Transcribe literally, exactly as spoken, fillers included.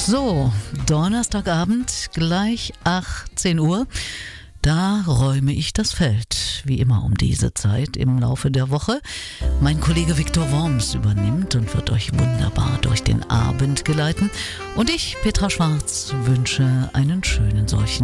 So, Donnerstagabend, gleich achtzehn Uhr. Da räume ich das Feld, wie immer um diese Zeit im Laufe der Woche. Mein Kollege Viktor Worms übernimmt und wird euch wunderbar durch den Abend geleiten. Und ich, Petra Schwarz, wünsche einen schönen solchen